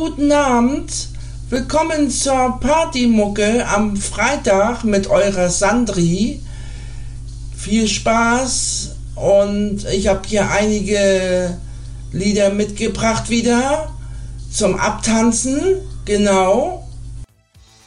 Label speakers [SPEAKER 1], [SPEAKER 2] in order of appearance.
[SPEAKER 1] guten Abend. Willkommen zur Partymucke am Freitag mit eurer Sandri. Viel Spaß und ich habe hier einige Lieder mitgebracht wieder zum Abtanzen, genau.